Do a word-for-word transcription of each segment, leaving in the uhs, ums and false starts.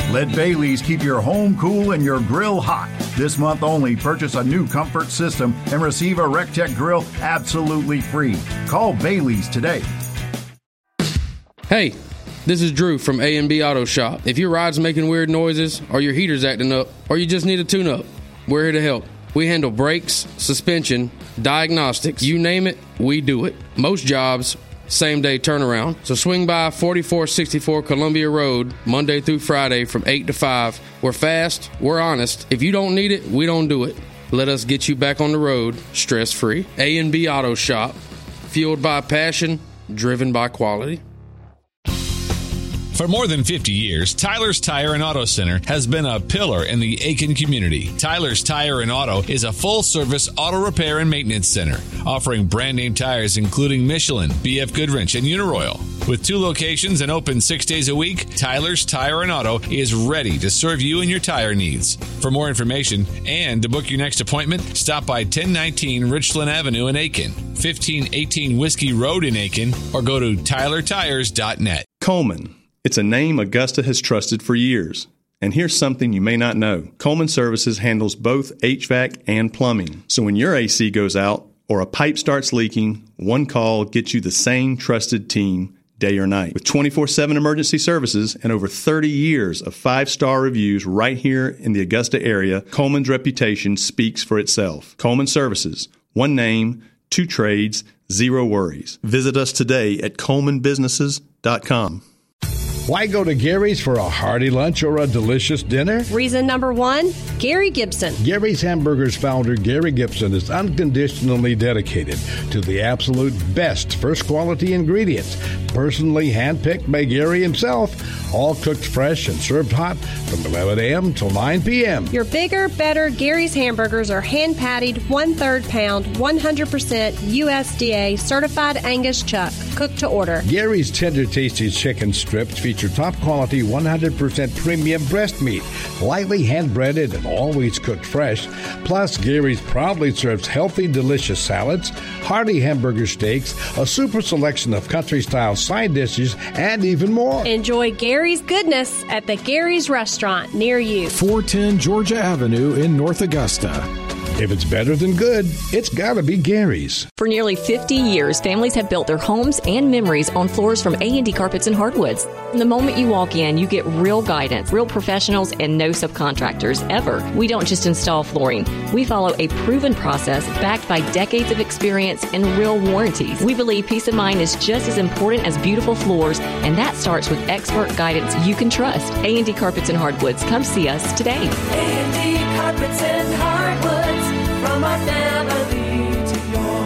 Let Bailey's keep your home cool and your grill hot. This month only, purchase a new comfort system and receive a RecTech grill absolutely free. Call Bailey's today. Hey, this is Drew from A and B Auto Shop. If your ride's making weird noises, or your heater's acting up, or you just need a tune-up, we're here to help. We handle brakes, suspension, diagnostics, you name it, we do it. Most jobs, same-day turnaround. So swing by forty-four sixty-four Columbia Road, Monday through Friday from eight to five. We're fast, we're honest. If you don't need it, we don't do it. Let us get you back on the road, stress-free. A and B Auto Shop, fueled by passion, driven by quality. For more than fifty years, Tyler's Tire and Auto Center has been a pillar in the Aiken community. Tyler's Tire and Auto is a full-service auto repair and maintenance center, offering brand-name tires including Michelin, B F Goodwrench, and Uniroyal. With two locations and open six days a week, Tyler's Tire and Auto is ready to serve you and your tire needs. For more information and to book your next appointment, stop by ten nineteen Richland Avenue in Aiken, fifteen eighteen Whiskey Road in Aiken, or go to tyler tires dot net. Coleman. It's a name Augusta has trusted for years. And here's something you may not know. Coleman Services handles both H V A C and plumbing. So when your A C goes out or a pipe starts leaking, one call gets you the same trusted team day or night. With twenty-four seven emergency services and over thirty years of five-star reviews right here in the Augusta area, Coleman's reputation speaks for itself. Coleman Services. One name, two trades, zero worries. Visit us today at coleman businesses dot com. Why go to Gary's for a hearty lunch or a delicious dinner? Reason number one, Gary Gibson. Gary's Hamburgers founder Gary Gibson is unconditionally dedicated to the absolute best first quality ingredients, personally handpicked by Gary himself, all cooked fresh and served hot from eleven a.m. till nine p.m. Your bigger, better Gary's hamburgers are hand-patted, one-third pound, one hundred percent U S D A certified Angus chuck, cooked to order. Gary's tender tasty chicken strips feature top quality one hundred percent premium breast meat, lightly hand-breaded and always cooked fresh. Plus, Gary's proudly serves healthy, delicious salads, hearty hamburger steaks, a super selection of country-style side dishes, and even more. Enjoy Gary's goodness at the Gary's Restaurant near you. four ten Georgia Avenue in North Augusta. If it's better than good, it's gotta be Gary's. For nearly fifty years, families have built their homes and memories on floors from A and D Carpets and Hardwoods. From the moment you walk in, you get real guidance, real professionals, and no subcontractors, ever. We don't just install flooring. We follow a proven process backed by decades of experience and real warranties. We believe peace of mind is just as important as beautiful floors, and that starts with expert guidance you can trust. A and D Carpets and Hardwoods. Come see us today. A and D Carpets and Hardwoods. From our family to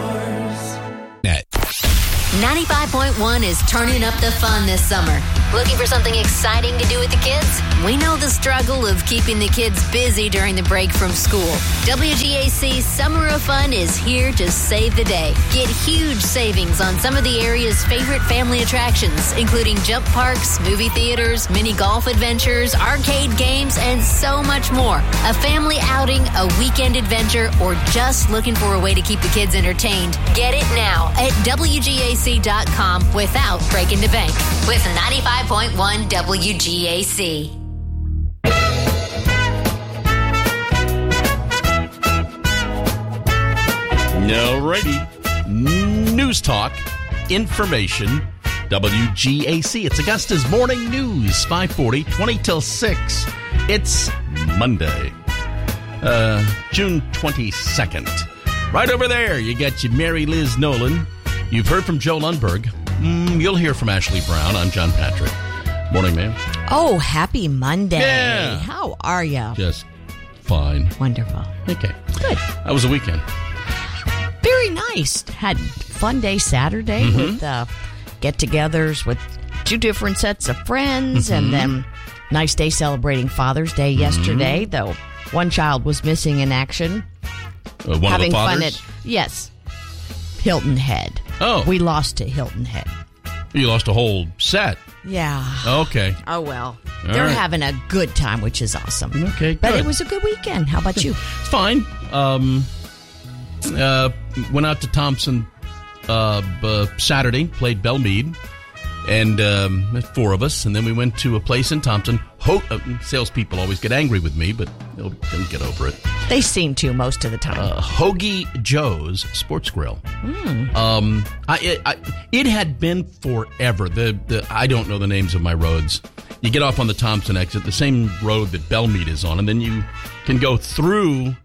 yours. Net. ninety-five point one is turning up the fun this summer. Looking for something exciting to do with the kids? We know the struggle of keeping the kids busy during the break from school. W G A C Summer of Fun is here to save the day. Get huge savings on some of the area's favorite family attractions, including jump parks, movie theaters, mini golf adventures, arcade games, and so much more. A family outing, a weekend adventure, or just looking for a way to keep the kids entertained? Get it now at W G A C dot com without breaking the bank. With ninety-five point one W G A C. Alrighty. News Talk, information, W G A C. It's Augusta's Morning News, five forty, twenty till six. It's Monday, uh, June twenty-second. Right over there, you got your Mary Liz Nolan. You've heard from Joe Lundberg. Mm, you'll hear from Ashley Brown. I'm John Patrick. Morning, ma'am. Oh, happy Monday. Yeah. How are you? Just fine. Wonderful. Okay. Good. How was the weekend? Very nice. Had fun day Saturday Mm-hmm. with uh, get-togethers with two different sets of friends, Mm-hmm. and then nice day celebrating Father's Day yesterday, mm-hmm. though one child was missing in action. Uh, one having of the fathers? fun at, yes, Hilton Head. Oh. We lost to Hilton Head. You lost a whole set. Yeah. Okay. Oh, well. All They're right. having a good time, which is awesome. Okay, But good. it was a good weekend. How about you? It's fine. Um, uh, went out to Thompson uh, uh, Saturday, played Belmead. And um, four of us, and then we went to a place in Thompson. Ho- uh, salespeople always get angry with me, but they'll, they'll get over it. They seem to most of the time. Uh, Hoagie Joe's Sports Grill. Mm. Um, I, it, I, it had been forever. The, the I don't know the names of my roads. You get off on the Thompson exit, the same road that Bellmead is on, and then you can go through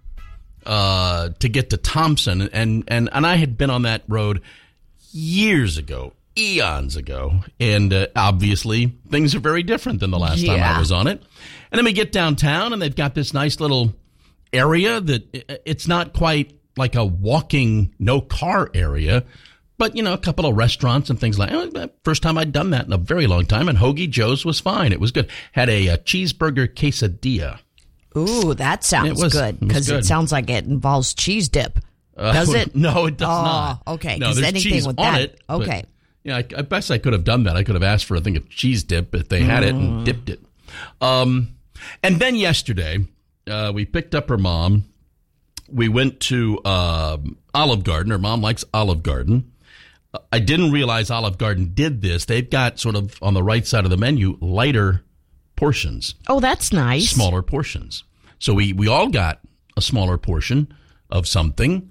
uh, to get to Thompson. And, and, and I had been on that road years ago. Eons ago, and uh, obviously things are very different than the last Yeah. time I was on it. And then we get downtown, and they've got this nice little area that it's not quite like a walking, no car area, but you know, a couple of restaurants and things like that. First time I'd done that in a very long time, and Hoagie Joe's was fine. It was good. Had a, a cheeseburger quesadilla. Ooh, that sounds It was- good it was because it, good. sounds like it involves cheese dip. Uh, Does it? No, it does oh, not. Okay, No, because there's anything cheese with on that. it. but- Okay. Yeah, I, I best I could have done that. I could have asked for a thing of cheese dip if they had it and Mm. dipped it. Um, and then yesterday, uh, we picked up her mom. We went to uh, Olive Garden. Her mom likes Olive Garden. I didn't realize Olive Garden did this. They've got sort of on the right side of the menu lighter portions. Oh, that's nice. Smaller portions. So we, we all got a smaller portion of something.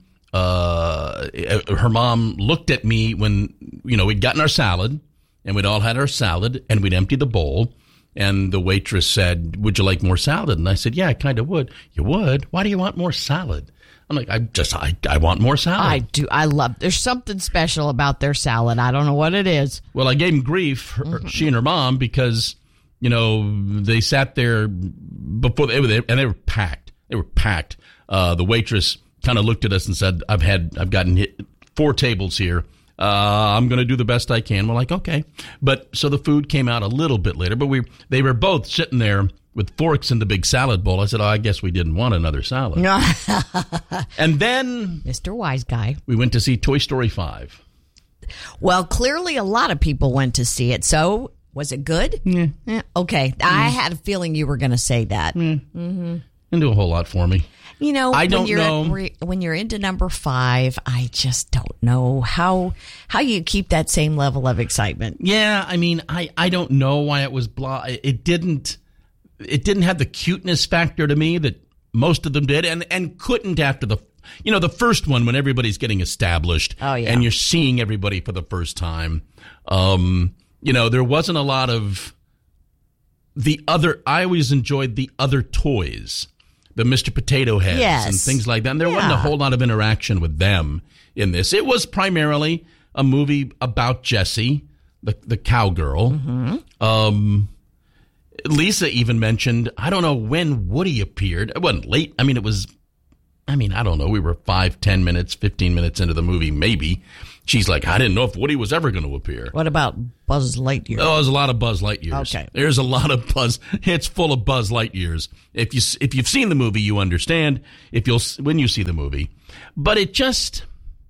Uh, her mom looked at me when, you know, we'd gotten our salad and we'd all had our salad and we'd emptied the bowl. And the waitress said, would you like more salad? And I said, yeah, I kind of would. You would? Why do you want more salad? I'm like, I just, I, I want more salad. I do. I love, there's something special about their salad. I don't know what it is. Well, I gave him grief, her, Mm-hmm. she and her mom, because, you know, they sat there before they were there and they were packed. They were packed. Uh, the waitress kind of looked at us and said, I've had, I've gotten hit four tables here. Uh, I'm going to do the best I can. We're like, okay. But so the food came out a little bit later, but we, they were both sitting there with forks in the big salad bowl. I said, oh, I guess we didn't want another salad. And then Mister Wise Guy. we went to see Toy Story five. Well, clearly a lot of people went to see it. So was it good? Yeah. Okay. I had a feeling you were going to say that. Mm-hmm. Didn't do a whole lot for me. You know, I don't when you're know. At re, when you're into number five, I just don't know how how you keep that same level of excitement. Yeah, I mean, I, I don't know why it was blah. It didn't it didn't have the cuteness factor to me that most of them did, and and couldn't after the you know the first one when everybody's getting established. Oh, yeah. And you're seeing everybody for the first time. Um, you know, there wasn't a lot of the other. I always enjoyed the other toys. The Mister Potato Heads Yes. and things like that. And there Yeah. wasn't a whole lot of interaction with them in this. It was primarily a movie about Jessie, the the cowgirl. Mm-hmm. Um, Lisa even mentioned, I don't know when Woody appeared. It wasn't late. I mean, it was, I mean, I don't know. We were five, ten minutes, fifteen minutes into the movie, maybe. She's like, I didn't know if Woody was ever going to appear. What about Buzz Lightyear? Oh, there's a lot of Buzz Lightyears. Okay. There's a lot of Buzz. It's full of Buzz Lightyears. If you if you've seen the movie, you understand. If you'll when you see the movie, but it just,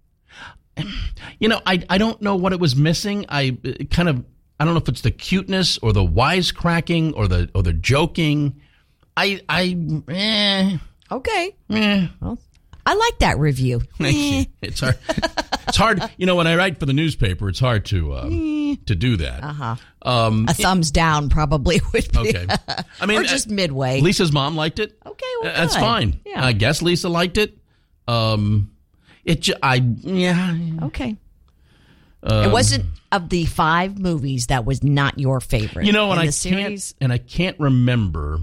you know, I I don't know what it was missing. I it kind of I don't know if it's the cuteness or the wisecracking or the or the joking. I I eh, Okay. eh. Well, I like that review. Eh. It's hard. It's hard. You know, when I write for the newspaper, it's hard to um, to do that. Uh-huh. Um, A thumbs down probably would be. Okay. I mean, or just uh, midway. Lisa's mom liked it. Okay, well, Uh, that's good. fine. Yeah. I guess Lisa liked it. Um, it. ju- I yeah. Okay. Um, It wasn't of the five movies that was not your favorite. You know, and In I the series. can't and I can't remember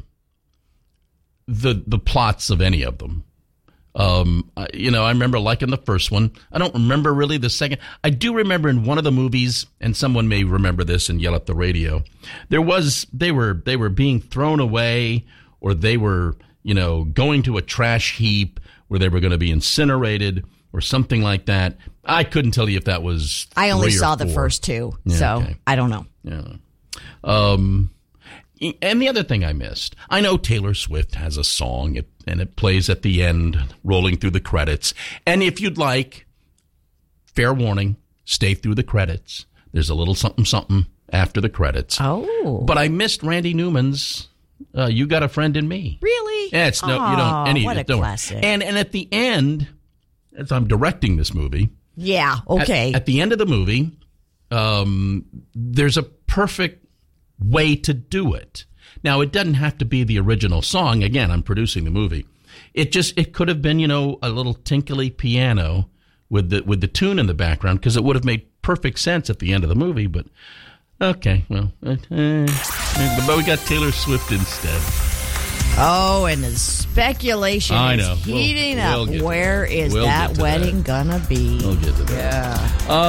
the the plots of any of them. Um, I- you know, I remember liking the first one. I don't remember really the second. I do remember in one of the movies, and someone may remember this and yell at the radio. There was they were they were being thrown away, or they were you know going to a trash heap where they were going to be incinerated or something like that. I couldn't tell you if that was. I only three or saw the four. first two, Yeah, so okay. I don't know. Yeah. Um, and the other thing I missed, I know Taylor Swift has a song, it, and it plays at the end, rolling through the credits. And if you'd like, fair warning, stay through the credits. There's a little something something after the credits. Oh. But I missed Randy Newman's uh, "You Got a Friend in Me." Really? Yeah, it's no, you Aw, don't. Any what a don't. classic. And and at the end, as I'm directing this movie. Yeah. Okay. At, at the end of the movie, um, there's a perfect way to do it. Now, it doesn't have to be the original song. Again, I'm producing the movie. It just it could have been, you know, a little tinkly piano with the with the tune in the background, because it would have made perfect sense at the end of the movie. But okay, well, uh, uh, but we got Taylor Swift instead. Oh, and the speculation I know. is heating we'll, up. we'll Where is we'll that wedding that. gonna be? We'll get to that. Yeah.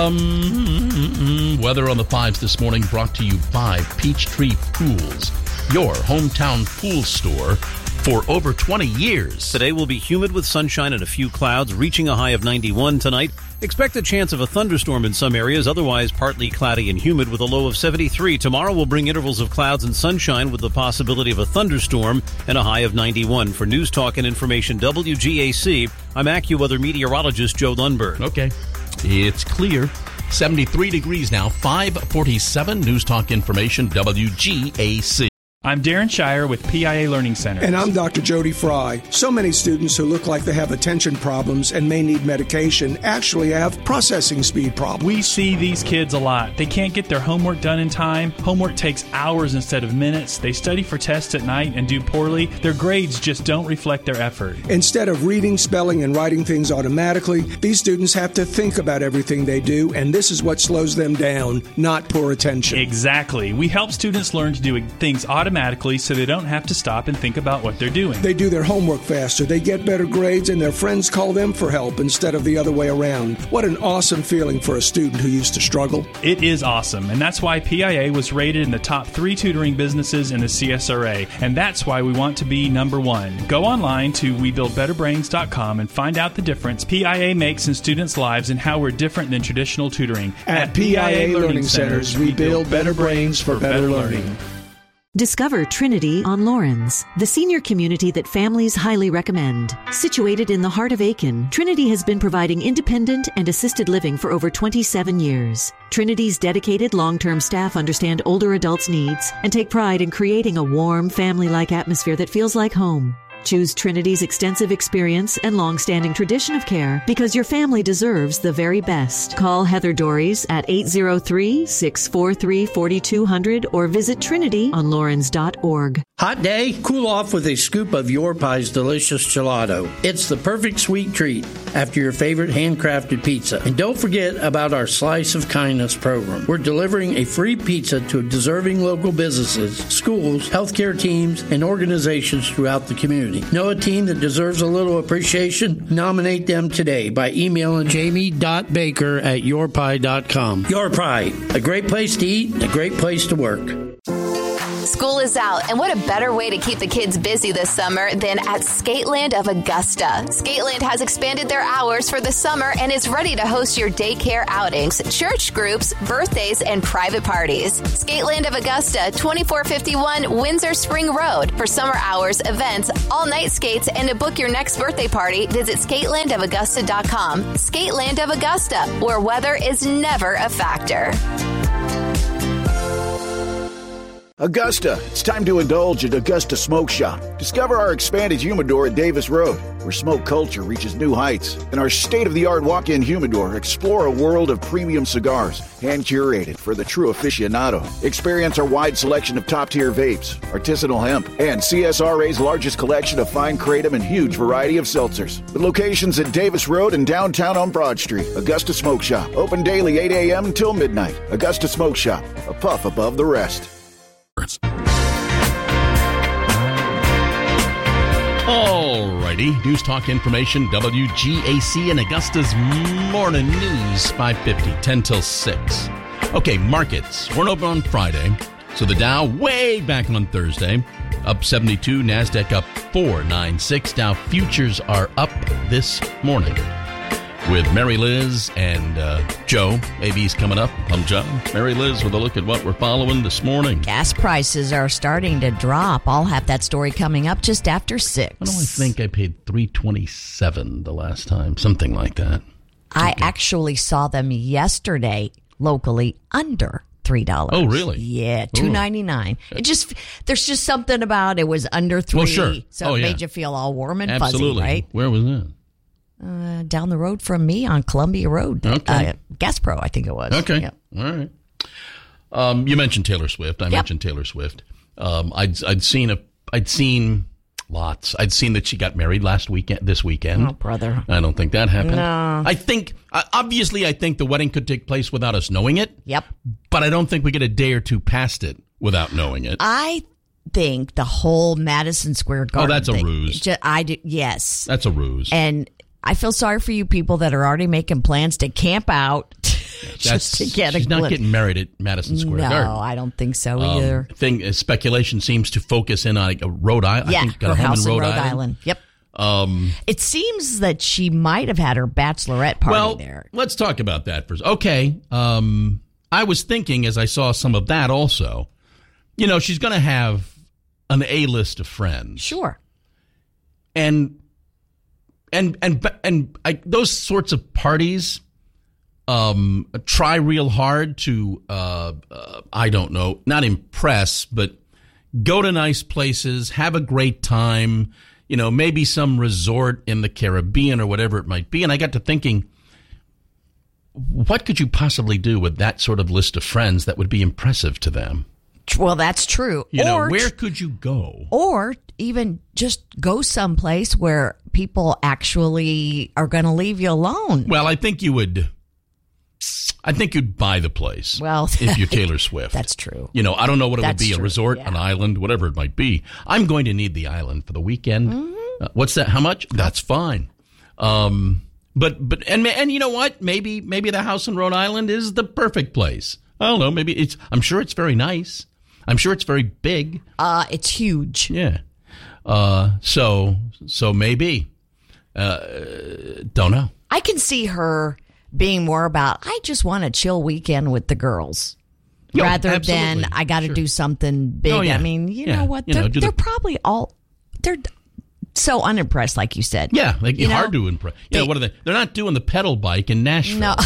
Um, weather on the fives this morning brought to you by Peachtree Pools, your hometown pool store for over twenty years. Today will be humid with sunshine and a few clouds, reaching a high of ninety-one tonight. Expect a chance of a thunderstorm in some areas, otherwise partly cloudy and humid with a low of seventy-three. Tomorrow will bring intervals of clouds and sunshine with the possibility of a thunderstorm and a high of ninety-one. For News Talk and Information W G A C, I'm AccuWeather meteorologist Joe Lundberg. Okay, it's clear. seventy-three degrees now, five forty-seven. News Talk Information W G A C. I'm Darren Shire with P I A Learning Center. And I'm Doctor Jody Fry. So many students who look like they have attention problems and may need medication actually have processing speed problems. We see these kids a lot. They can't get their homework done in time. Homework takes hours instead of minutes. They study for tests at night and do poorly. Their grades just don't reflect their effort. Instead of reading, spelling, and writing things automatically, these students have to think about everything they do, and this is what slows them down, not poor attention. Exactly. We help students learn to do things automatically so they don't have to stop and think about what they're doing. They do their homework faster, they get better grades, and their friends call them for help instead of the other way around. What an awesome feeling for a student who used to struggle. It is awesome, and that's why P I A was rated in the top three tutoring businesses in the C S R A, and that's why we want to be number one. Go online to we build better brains dot com and find out the difference P I A makes in students' lives and how we're different than traditional tutoring. At, At P I A Learning Centers, we build better brains for better learning. Discover Trinity on Lawrence, the senior community that families highly recommend. Situated in the heart of Aiken, Trinity has been providing independent and assisted living for over twenty-seven years. Trinity's dedicated long-term staff understand older adults' needs and take pride in creating a warm, family-like atmosphere that feels like home. Choose Trinity's extensive experience and long-standing tradition of care because your family deserves the very best. Call Heather Dories at eight zero three, six four three, four two zero zero or visit trinity on lawrence dot org. Hot day? Cool off with a scoop of Your Pie's delicious gelato. It's the perfect sweet treat after your favorite handcrafted pizza. And don't forget about our Slice of Kindness program. We're delivering a free pizza to deserving local businesses, schools, healthcare teams, and organizations throughout the community. Know a team that deserves a little appreciation? Nominate them today by emailing jamie dot baker at your pie dot com. Your Pie, a great place to eat and a great place to work. School is out, and what a better way to keep the kids busy this summer than at Skateland of Augusta. Skateland has expanded their hours for the summer and is ready to host your daycare outings, church groups, birthdays, and private parties. Skateland of Augusta, twenty-four fifty-one Windsor Spring Road. For summer hours, events, all-night skates, and to book your next birthday party, visit skateland of augusta dot com. Skateland of Augusta, where weather is never a factor. Augusta, it's time to indulge at Augusta Smoke Shop. Discover our expanded humidor at Davis Road, where smoke culture reaches new heights. And our state-of-the-art walk-in humidor, explore a world of premium cigars, hand-curated for the true aficionado. Experience our wide selection of top-tier vapes, artisanal hemp, and C S R A's largest collection of fine kratom and huge variety of seltzers. With locations at Davis Road and downtown on Broad Street, Augusta Smoke Shop. Open daily eight a.m. until midnight. Augusta Smoke Shop, a puff above the rest. Alrighty, News Talk Information, W G A C and Augusta's Morning News, five fifty, ten till six. Okay, markets weren't open on Friday, so the Dow way back on Thursday, up seventy-two, NASDAQ up four ninety-six. Dow futures are up this morning. With Mary Liz and uh, Joe. A B's coming up. I'm John. Mary Liz with a look at what we're following this morning. Gas prices are starting to drop. I'll have that story coming up just after six. I don't think I paid three twenty-seven the last time, something like that. I okay. actually saw them yesterday locally under three dollars. Oh, really? Yeah, two ninety-nine. It just there's just something about it was under three, well, sure. so oh, it yeah. made you feel all warm and Absolutely. fuzzy, right? Where was that? uh, down the road from me on Columbia Road. Okay. Uh, Gas Pro, I think it was. Okay. Yeah. All right. Um, you mentioned Taylor Swift. I Yep. mentioned Taylor Swift. Um, I'd I'd seen a I'd seen lots. I'd seen that she got married last weekend. This weekend. Oh, brother. I don't think that happened. No. I think uh, obviously I think the wedding could take place without us knowing it. Yep. But I don't think we get a day or two past it without knowing it. I think the whole Madison Square Garden Oh, that's a thing, ruse. ju- I do, yes. That's a ruse. And I feel sorry for you people that are already making plans to camp out just to get a she's not glimpse. getting married at Madison Square no, Garden. I don't think so Um, either. thing uh, speculation seems to focus in on like, a Rhode Island. Yeah, I think got her a home house in Rhode, in Rhode Island. Island. Yep. Um, It seems that she might have had her bachelorette party well, there. let's talk about that first. Okay. Um, I was thinking as I saw some of that also, you know, she's going to have an A-list of friends. Sure. And and and and I, those sorts of parties um, try real hard to uh, uh, I don't know, not impress, but go to nice places, have a great time, you know, maybe some resort in the Caribbean or whatever it might be. And I got to thinking, what could you possibly do with that sort of list of friends that would be impressive to them? Well, that's true. You or, know, where could you go? Or even just go someplace where people actually are going to leave you alone. Well, I think you would. I think you'd buy the place. Well, if you're Taylor Swift, that's true. You know, I don't know what it That's would be, true, a resort, yeah. an island, whatever it might be. I'm going to need the island for the weekend. Mm-hmm. Uh, what's that? How much? That's fine. Um, but but and and you know what? Maybe maybe the house in Rhode Island is the perfect place. I don't know. Maybe it's. I'm sure it's very nice. I'm sure it's very big. Uh, it's huge. Yeah. Uh, so so maybe. Uh, don't know. I can see her being more about, I just want a chill weekend with the girls. Yo, rather absolutely. than I got to Sure. do something big. Oh, yeah. I mean, you Yeah. know what? You They're, know, do the- they're probably all, they're so unimpressed, like you said. Yeah, like You know? hard to impress. You know, They- what are they? They're not doing the pedal bike in Nashville. No.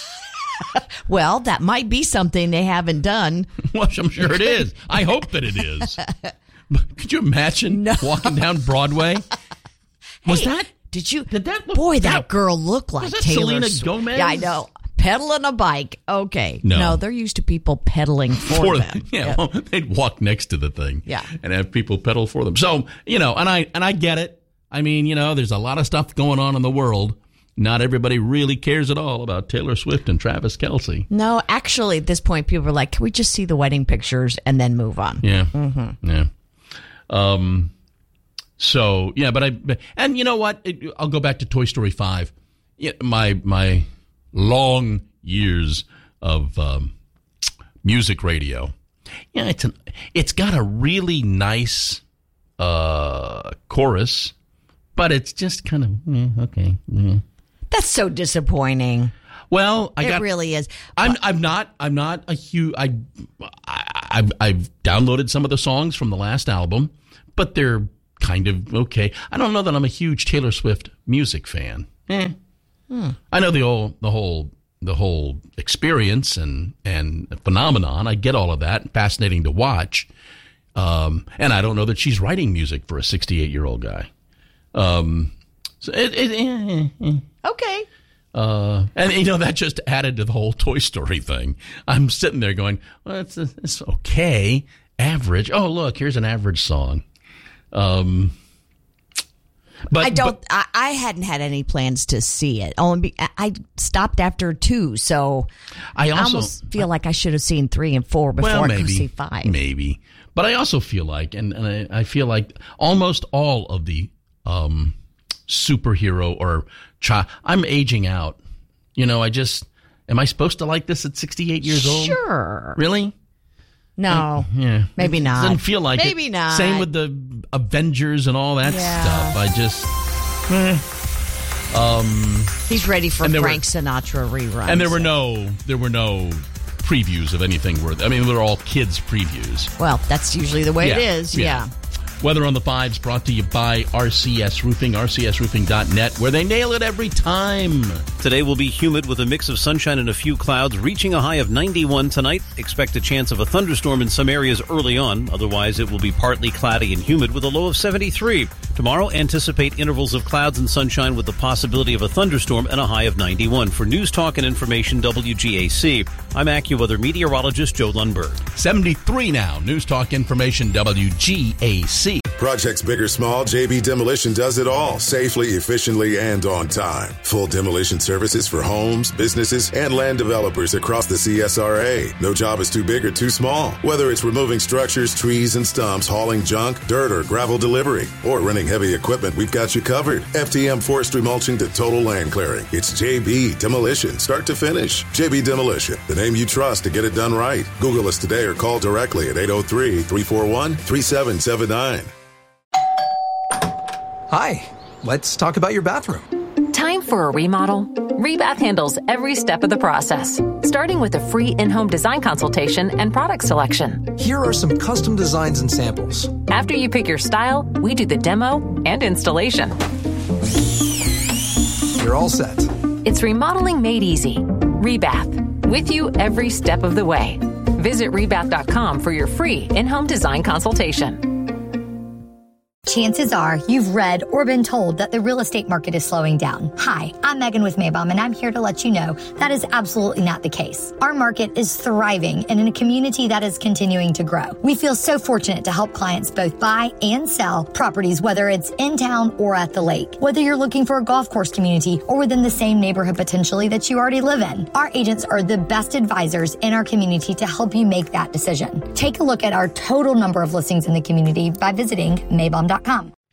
Well, that might be something they haven't done. Well, I'm sure it is. I hope that it is. Could you imagine walking down Broadway? Was Hey, that? Did you? Did that look? Boy, that girl looked like Was that Taylor Selena Swift. Gomez? Yeah, I know. Pedaling a bike. Okay. No. they're used to people pedaling for, For them. them. Yeah, well, they'd walk next to the thing. Yeah. And have people pedal for them. So, you know, and I and I get it. I mean, you know, there's a lot of stuff going on in the world. Not everybody really cares at all about Taylor Swift and Travis Kelce. No, actually, at this point, people are like, can we just see the wedding pictures and then move on? Yeah. Mm-hmm. Yeah. Um. So yeah, but I but, and you know what? It, I'll go back to Toy Story five. Yeah, my my long years of um, music radio. Yeah, it's an it's got a really nice uh, chorus, but it's just kind of mm, okay. Mm. That's so disappointing. Well, I it got really is. I'm I'm not I'm not a huge I, I I've I've downloaded some of the songs from the last album, but they're kind of okay. I don't know that I'm a huge Taylor Swift music fan. Eh. Hmm. I know the whole the whole the whole experience and and phenomenon. I get all of that. Fascinating to watch. Um, and I don't know that she's writing music for a sixty-eight year old guy. Um, so it, it, eh, eh, eh. Okay. Uh, and, you know, that just added to the whole Toy Story thing. I'm sitting there going, well, it's, it's okay. Average. Oh, look, here's an average song. Um, but I don't. but- I, I hadn't had any plans to see it. Only be, I- I stopped after two, so I also- almost feel like I should have seen three and four before well, I maybe, could see five. Maybe. But I also feel like, and, and I, I feel like almost all of the um, superhero or child, I'm aging out. You know, I just, am I supposed to like this at sixty-eight years old? Sure. Really? No. Uh, yeah. Maybe It not. Doesn't feel like it. Maybe not. Same with the Avengers and all that Yeah. stuff. I just, eh. um, He's ready for and there Frank were- Sinatra reruns. and there were no, there were no previews of anything worth. I mean, they're all kids previews. Well, that's usually the way it Yeah, is. yeah. Yeah. Weather on the fives brought to you by R C S Roofing, R C S roofing dot net, where they nail it every time. Today will be humid with a mix of sunshine and a few clouds, reaching a high of ninety-one tonight. Expect a chance of a thunderstorm in some areas early on. Otherwise, it will be partly cloudy and humid with a low of seventy-three. Tomorrow, anticipate intervals of clouds and sunshine with the possibility of a thunderstorm and a high of ninety-one. For News Talk and Information, W G A C, I'm AccuWeather meteorologist Joe Lundberg. seventy-three now. News Talk Information, W G A C. Projects big or small, J B Demolition does it all, safely, efficiently, and on time. Full demolition services for homes, businesses, and land developers across the C S R A. No job is too big or too small. Whether it's removing structures, trees, and stumps, hauling junk, dirt, or gravel delivery, or renting heavy equipment, we've got you covered. F T M forestry mulching to total land clearing. It's J B Demolition, start to finish. J B Demolition, the name you trust to get it done right. Google us today or call directly at eight oh three, three four one, three seven seven nine. Hi, let's talk about your bathroom. Time for a remodel? Rebath handles every step of the process, starting with a free in-home design consultation and product selection. Here are some custom designs and samples. After you pick your style, we do the demo and installation. You're all set. It's remodeling made easy. Rebath, with you every step of the way. Visit rebath dot com for your free in-home design consultation. Chances are you've read or been told that the real estate market is slowing down. Hi, I'm Megan with Maybaum, and I'm here to let you know that is absolutely not the case. Our market is thriving and in a community that is continuing to grow. We feel so fortunate to help clients both buy and sell properties, whether it's in town or at the lake. Whether you're looking for a golf course community or within the same neighborhood potentially that you already live in, our agents are the best advisors in our community to help you make that decision. Take a look at our total number of listings in the community by visiting Maybaum dot com.